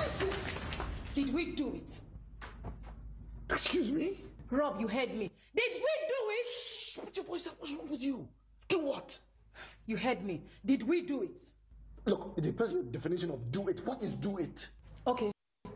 is it? Did we do it? Excuse me? Rob, you heard me. Did we do it? Shh, put your voice up. What's wrong with you? Do what? You heard me. Did we do it? Look, it depends on your definition of do it. What is do it? Okay.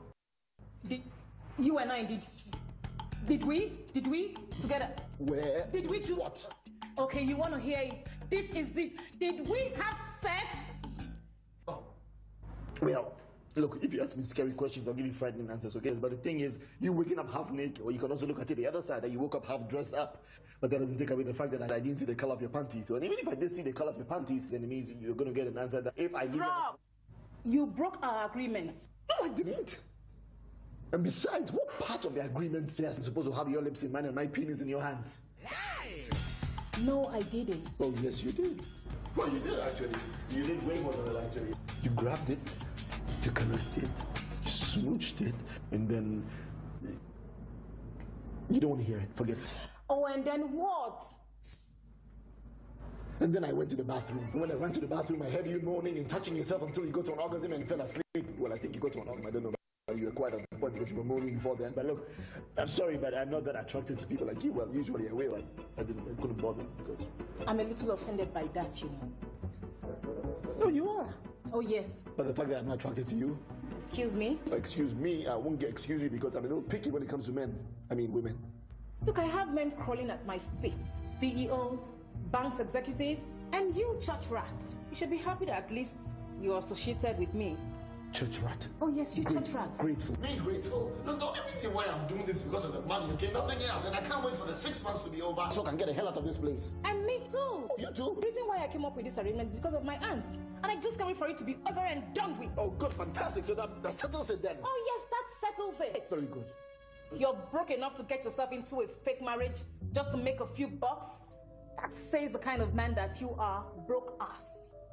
You and I did we together? Where? Did we do what? Okay, you want to hear it? This is it. Did we have sex? Oh. Well, look, if you ask me scary questions, I'll give you frightening answers, okay? But the thing is, you waking up half naked, or you can also look at it the other side, that you woke up half dressed up. But that doesn't take away the fact that I didn't see the color of your panties. So, and even if I did see the color of your panties, then it means you're going to get an answer that if I give Rob, you broke our agreement. No, I didn't. And besides, what part of the agreement says I'm supposed to have your lips in mine and my penis in your hands? No, I didn't. Oh, yes, you did. Well, you did, actually. You did way more than that, actually. You grabbed it, you caressed it, you smooched it, and then... You don't want to hear it. Forget it. Oh, and then what? And then I went to the bathroom. And when I went to the bathroom, I heard you moaning and touching yourself until you got to an orgasm and fell asleep. Well, I think you got to an orgasm. I don't know. You were quite at the point because you were moaning before then. But look, I'm sorry, but I'm not that attracted to people like you. Well, usually I will. I couldn't bother because... I'm a little offended by that, you know. No, you are. Oh, yes. But the fact that I'm not attracted to you... Excuse me? Excuse me, I won't get excuse you because I'm a little picky when it comes to men. I mean, women. Look, I have men crawling at my feet. CEOs, banks executives, and you, church rat. You should be happy that at least you're associated with me. Church rat? Oh, yes, you church rat. Grateful. Me grateful? Look, the only reason why I'm doing this is because of the money, okay? Nothing else. And I can't wait for the 6 months to be over so I can get the hell out of this place. And me too. Oh, you too? The reason why I came up with this arrangement is because of my aunt. And I just can't wait for it to be over and done with. Oh, good, fantastic. So that settles it then. Oh, yes, that settles it. Very good. You're broke enough to get yourself into a fake marriage just to make a few bucks? That says the kind of man that you are, broke ass.